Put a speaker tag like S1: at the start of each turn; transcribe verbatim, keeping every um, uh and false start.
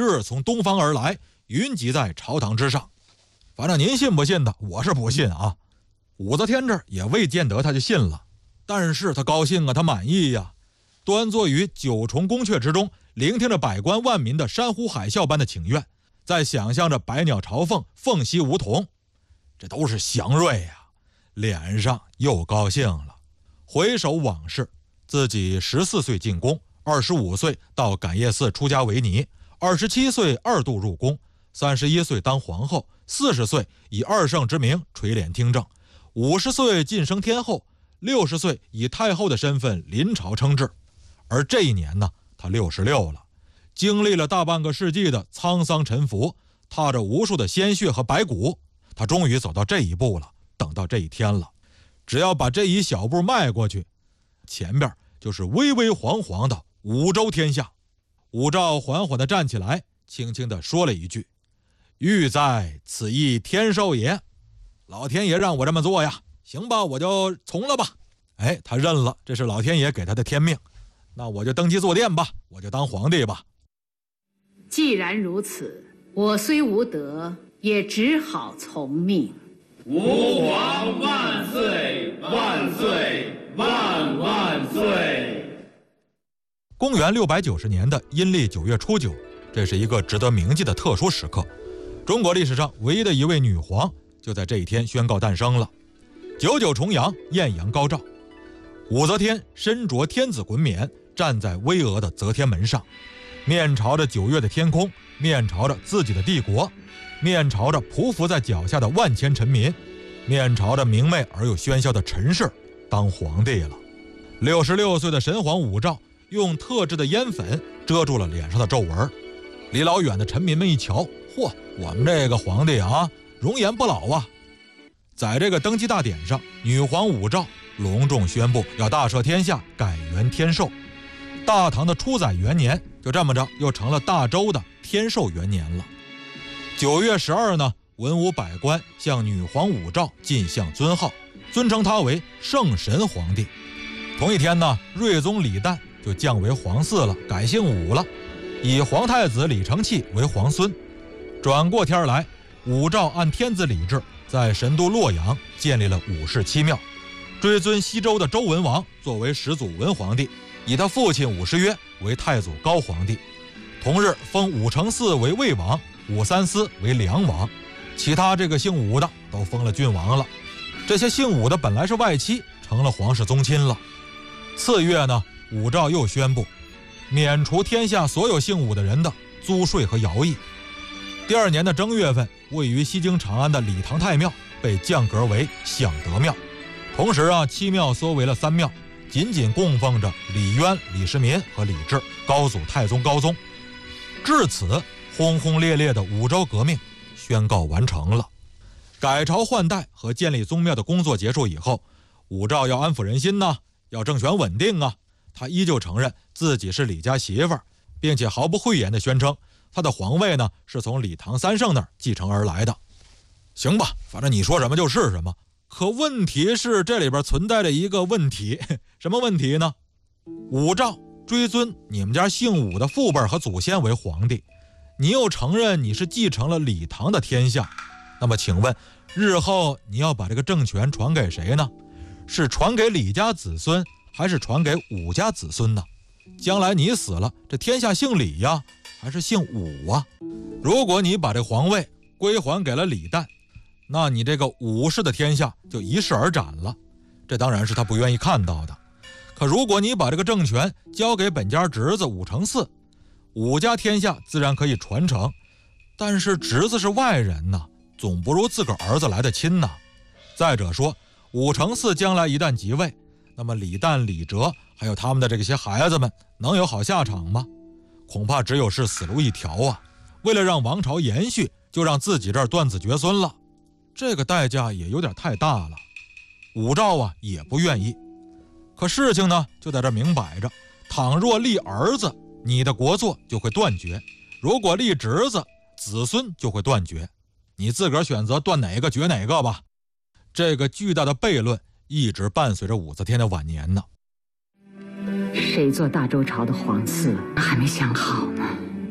S1: 日从东方而来，云集在朝堂之上。反正您信不信的，我是不信啊。武则天这儿也未见得他就信了，但是他高兴啊，他满意呀、啊。端坐于九重宫阙之中，聆听着百官万民的山呼海啸般的请愿，在想象着百鸟朝凤，凤栖梧桐，这都是祥瑞呀、啊，脸上又高兴了。回首往事，自己十四岁进宫，二十五岁到感业寺出家为尼，二十七岁二度入宫，三十一岁当皇后，四十岁以二圣之名垂帘听政，五十岁晋升天后，六十岁以太后的身份临朝称制。而这一年呢，他六十六了，经历了大半个世纪的沧桑沉浮，踏着无数的鲜血和白骨，他终于走到这一步了，等到这一天了。只要把这一小步迈过去，前边就是巍巍煌煌的五洲天下。武曌缓缓地站起来，轻轻地说了一句：“欲在此亦天授也。”老天爷让我这么做呀，行吧，我就从了吧。哎，他认了，这是老天爷给他的天命。那我就登基坐殿吧，我就当皇帝吧。
S2: 既然如此，我虽无德，也只好从命。
S3: 吾皇万岁万岁万万岁！
S1: 公元六百九十年的阴历九月初九，这是一个值得铭记的特殊时刻。中国历史上唯一的一位女皇就在这一天宣告诞生了。九九重阳，艳阳高照，武则天身着天子衮冕，站在巍峨的则天门上，面朝着九月的天空，面朝着自己的帝国，面朝着匍匐在脚下的万千臣民，面朝着明媚而又喧嚣的尘世，当皇帝了。六十六岁的神皇武曌用特制的烟粉遮住了脸上的皱纹，离老远的臣民们一瞧，嚯，我们这个皇帝啊，容颜不老啊。在这个登基大典上，女皇武曌隆重宣布要大赦天下，改元天授。大唐的初载元年就这么着又成了大周的天授元年了。九月十二呢，文武百官向女皇武曌进项尊号，尊称她为圣神皇帝。同一天呢，睿宗李旦就降为皇嗣了，改姓武了，以皇太子李承器为皇孙。转过天来，武曌按天子礼制，在神都洛阳建立了武氏七庙，追尊西周的周文王作为始祖文皇帝，以他父亲武士约为太祖高皇帝。同日封武承嗣为魏王，武三思为梁王，其他这个姓武的都封了郡王了。这些姓武的本来是外戚，成了皇室宗亲了。次月呢，武曌又宣布免除天下所有姓武的人的租税和徭役。第二年的正月份，位于西京长安的礼堂太庙被降格为享德庙，同时啊，七庙缩为了三庙，仅仅供奉着李渊、李世民和李治，高祖太宗高宗。至此，轰轰烈烈的武周革命宣告完成了。改朝换代和建立宗庙的工作结束以后，武曌要安抚人心呢，要政权稳定啊，他依旧承认自己是李家媳妇儿，并且毫不讳言地宣称他的皇位呢是从李唐三圣那儿继承而来的。行吧，反正你说什么就是什么。可问题是这里边存在着一个问题，什么问题呢？武曌追尊你们家姓武的父辈和祖先为皇帝，你又承认你是继承了李唐的天下，那么请问日后你要把这个政权传给谁呢？是传给李家子孙，还是传给武家子孙呢？将来你死了，这天下姓李呀，还是姓武啊？如果你把这皇位归还给了李旦，那你这个武氏的天下就一逝而斩了，这当然是他不愿意看到的。可如果你把这个政权交给本家侄子武承嗣，武家天下自然可以传承，但是侄子是外人呐，总不如自个儿儿子来的亲呐。再者说，武承嗣将来一旦即位，那么李旦、李哲还有他们的这些孩子们能有好下场吗？恐怕只有是死路一条啊！为了让王朝延续，就让自己这儿断子绝孙了，这个代价也有点太大了。武曌啊也不愿意，可事情呢就在这明摆着，倘若立儿子，你的国祚就会断绝；如果立侄子，子孙就会断绝。你自个儿选择断哪个绝哪个吧。这个巨大的悖论一直伴随着武则天的晚年呢。
S2: 谁做大周朝的皇嗣还没想好呢。